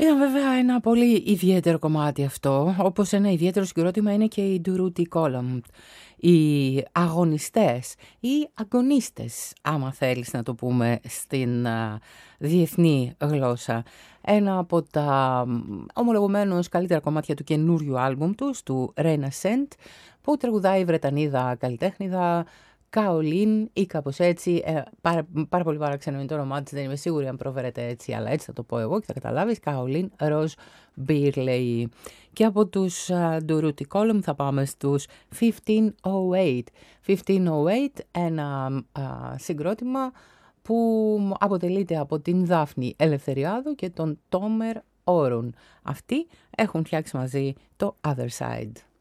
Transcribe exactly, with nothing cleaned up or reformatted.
Ήταν βέβαια ένα πολύ ιδιαίτερο κομμάτι αυτό, όπως ένα ιδιαίτερο συγκρότημα είναι και η Durutti Column. Οι αγωνιστές ή αγωνίστες, άμα θέλεις να το πούμε στην α, διεθνή γλώσσα. Ένα από τα ομολογουμένως καλύτερα κομμάτια του καινούριου άλμπουμ τους, του Renascent, που τραγουδάει η Βρετανίδα καλλιτέχνηδα Καολίν ή κάπως έτσι, ε, πάρα, πάρα πολύ παράξενο είναι το όνομά της, δεν είμαι σίγουρη αν προφέρεται έτσι, αλλά έτσι θα το πω εγώ και θα καταλάβεις, Καολίν Ροζ Μπίρλεϊ. Και από τους uh, Durutti Column θα πάμε στους χίλια οκτώ. χίλια οκτώ, ένα uh, συγκρότημα που αποτελείται από την Δάφνη Ελευθεριάδου και τον Τόμερ Όρουν. Αυτοί έχουν φτιάξει μαζί το Other Side.